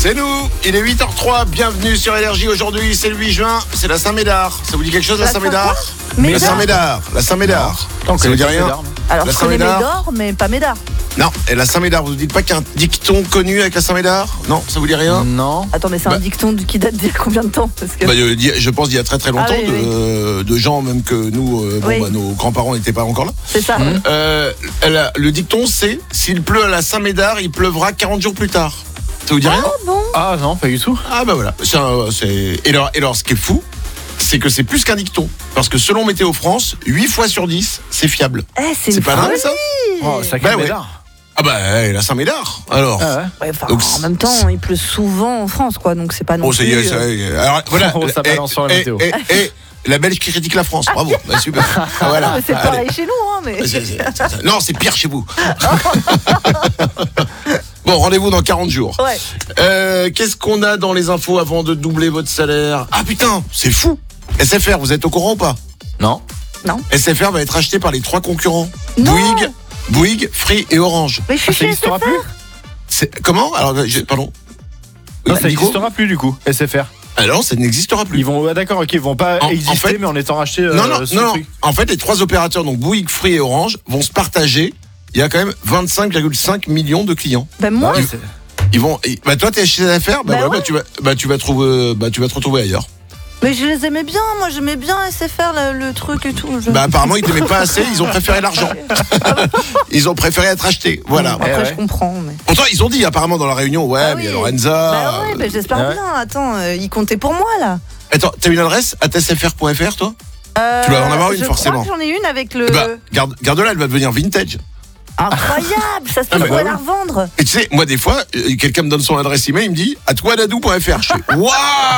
C'est nous, il est 8h03, bienvenue sur Énergie. Aujourd'hui, c'est le 8 juin, c'est la Saint-Médard. Ça vous dit quelque chose, la Saint-Médard? La Saint-Médard, la Saint-Médard. Ça vous dit rien? Alors, la je connais Saint-Médard, Médard, mais pas Médard. Non, et la Saint-Médard, vous ne dites pas qu'il y a un dicton connu avec la Saint-Médard? Non, ça vous dit rien? Non. Attends, mais c'est un dicton qui date d'il y a combien de temps? Parce que... je pense d'il y a très très longtemps, de gens même que nous, nos grands-parents n'étaient pas encore là. C'est ça. Le dicton, c'est s'il pleut à la Saint-Médard, il pleuvra 40 jours plus tard. Ça vous dit rien? Bon. Ah non, pas du tout. Ah bah voilà. Et alors, ce qui est fou, c'est que c'est plus qu'un dicton. Parce que selon Météo France, 8 fois sur 10, c'est fiable. C'est pas dingue ça? Oh, sacré Médard. Ah bah la Saint-Médard, alors. Donc, en même temps, il pleut souvent en France, quoi, donc c'est pas non plus... Alors, voilà. Ça balance sur la météo. Et la Belge qui critique la France, bravo, bah, super. Voilà. Non, mais c'est pareil chez nous, hein, mais... Non, c'est pire chez vous. Bon, rendez-vous dans 40 jours. Ouais. Qu'est-ce qu'on a dans les infos avant de doubler votre salaire? Ah putain, c'est fou. SFR, vous êtes au courant ou pas? Non. SFR va être acheté par les 3 concurrents. Non. Bouygues, Free et Orange. Mais je suis Ça chez n'existera SFR. plus? Comment? Alors, pardon. Non, ça n'existera plus du coup, SFR. Alors, ça n'existera plus. Ils vont, d'accord, ok, ils vont pas exister, fait, mais en étant rachetés. Non. En fait, les 3 opérateurs, donc Bouygues, Free et Orange, vont se partager. Il y a quand même 25,5 millions de clients. Ben moi, Ils vont. Bah toi, t'es chez SFR. Tu vas te retrouver ailleurs. mais je les aimais bien, moi j'aimais bien SFR, le truc et tout. Apparemment, ils t'aimaient pas assez. Ils ont préféré l'argent. Ils ont préféré être achetés. Voilà. Après, je comprends. Mais... Pourtant, ils ont dit apparemment dans la réunion, mais il y a Lorenza. Bah ouais, j'espère bien. Attends, ils comptaient pour moi là. Attends, t'as une adresse sfr.fr, toi? Tu dois en avoir une, forcément. Je crois que j'en ai une avec le. Garde-la, elle va devenir vintage. Incroyable, ça se peut pourrait la revendre. Et tu sais, moi des fois, quelqu'un me donne son adresse email, il me dit à toi dadou.fr. Je fais waouh,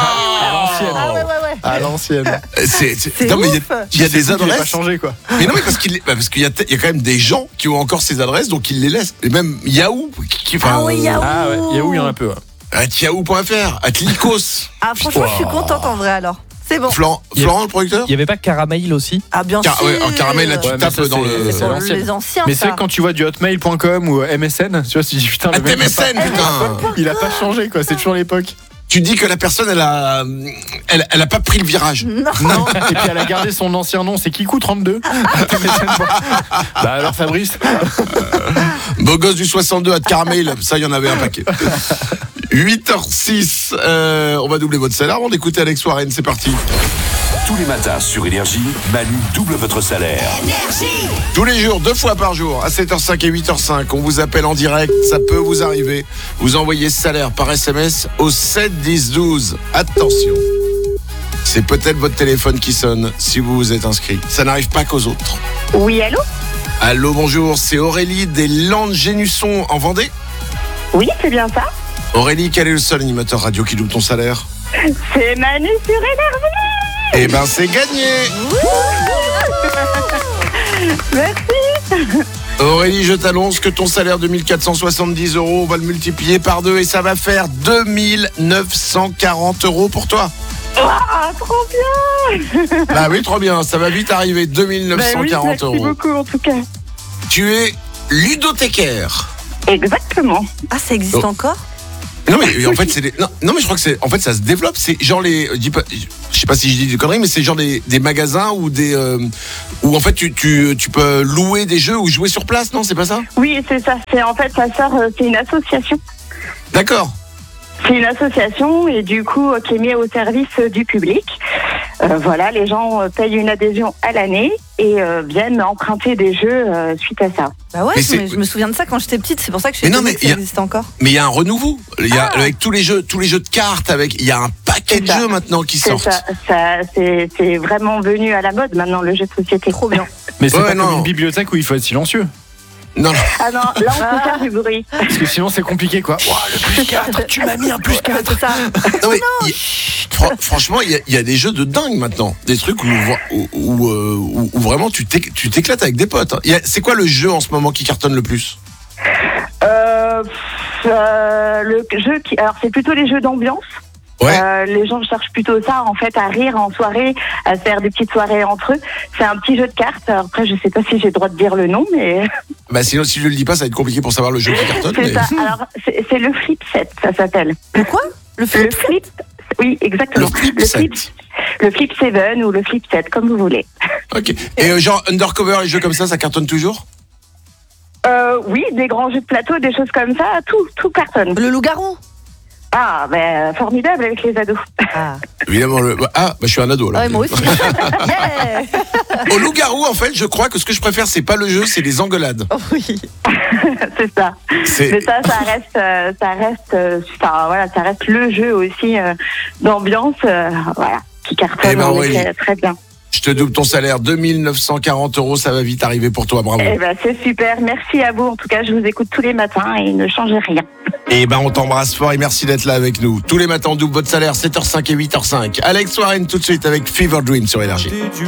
à l'ancienne. Non mais il y a des adresses. Pas changé quoi. Mais non mais parce qu'il y a quand même des gens qui ont encore ces adresses, donc ils les laissent. Et même Yahoo. Yahoo. Yahoo, il y en a un peu. Yahoo.fr, Lycos. Franchement, je suis contente en vrai alors. C'est bon. Florent, le producteur? Il n'y avait pas Caramel aussi? Ah bien sûr. Caramel, là tu tapes dans le... C'est pour les anciens. Mais c'est quand tu vois du hotmail.com ou MSN, tu vois, si putain le mec MSN, putain. Il a pas changé quoi, c'est toujours l'époque. Tu dis que la personne elle a pas pris le virage. Non. Et puis elle a gardé son ancien nom, c'est Kikou32. Bah alors Fabrice. Beau gosse du 62 à Caramel, ça il y en avait un paquet. 8h06, on va doubler votre salaire avant d'écouter Alex Warren, c'est parti. Tous les matins sur Énergie, Manu double votre salaire. Énergie. Tous les jours, 2 fois par jour, à 7h05 et 8h05, on vous appelle en direct, ça peut vous arriver. Vous envoyez salaire par SMS au 7 10 12. Attention, c'est peut-être votre téléphone qui sonne si vous vous êtes inscrit. Ça n'arrive pas qu'aux autres. Oui, allô? Allô, bonjour, c'est Aurélie des Landes-Génusson en Vendée. Oui, c'est bien ça. Aurélie, quel est le seul animateur radio qui double ton salaire? C'est Manu sur Énergie. Eh ben, c'est gagné. Merci. Aurélie, je t'annonce que ton salaire de 1470 €, on va le multiplier par 2 et ça va faire 2940 € pour toi. Trop bien. Bah oui, trop bien, ça va vite arriver, 2940 €. Merci beaucoup en tout cas. Tu es ludothécaire. Exactement. Ah, ça existe encore? Non mais en fait c'est non mais je crois que c'est en fait ça se développe, c'est genre je sais pas si je dis des conneries mais c'est genre des magasins ou des où en fait tu peux louer des jeux ou jouer sur place, non, c'est pas ça? Oui, c'est ça, c'est en fait ça sort, c'est une association. D'accord. C'est une association et du coup qui est mise au service du public. Voilà, les gens payent une adhésion à l'année et viennent emprunter des jeux suite à ça. Bah ouais, je me souviens de ça quand j'étais petite, c'est pour ça que je sais que ça existe encore. Mais il y a un renouveau, avec tous les jeux de cartes, il y a un paquet de jeux maintenant qui sortent. C'est vraiment venu à la mode maintenant le jeu de société. Trop bien. Mais c'est pas comme une bibliothèque où il faut être sincieux. Non. Ah non, là on peut faire du bruit. Parce que sinon c'est compliqué quoi. Oh, le plus 4, tu m'as mis un plus 4. C'est ça. Non, mais franchement, il y a des jeux de dingue maintenant. Des trucs où vraiment tu t'éclates avec des potes. C'est quoi le jeu en ce moment qui cartonne le plus? Le jeu alors c'est plutôt les jeux d'ambiance. Ouais. Les gens cherchent plutôt ça, en fait, à rire en soirée, à se faire des petites soirées entre eux. C'est un petit jeu de cartes. Alors après, je sais pas si j'ai le droit de dire le nom, mais Bah sinon, si je le dis pas, ça va être compliqué pour savoir le jeu qui cartonne. c'est mais- ça. Alors, c'est le flip set, ça s'appelle. Le quoi? Le Le flip? flip, oui, exactement. Le flip set. Le flip 7 ou le flip 7, comme vous voulez. Ok. Et genre Undercover, les jeux comme ça cartonne toujours? Oui, des grands jeux de plateau, des choses comme ça, tout cartonne. Le loup-garou? Ah, ben, formidable avec les ados. Ah, Évidemment. Je suis un ado là. ouais, moi aussi. Yeah. Au loup-garou, en fait, je crois que ce que je préfère, c'est pas le jeu, c'est les engueulades. Oh, oui. C'est ça. C'est- Mais ça reste le jeu aussi d'ambiance, voilà, qui cartonne Eh ben, en Aurélie. effet très bien. Je te double ton salaire, 2940 €, ça va vite arriver pour toi, bravo. Eh ben, c'est super. Merci à vous. En tout cas, je vous écoute tous les matins et ne changez rien. Et ben on t'embrasse fort et merci d'être là avec nous. Tous les matins on double votre salaire, 7h05 et 8h05. Alex Warren tout de suite avec Fever Dream sur Énergie.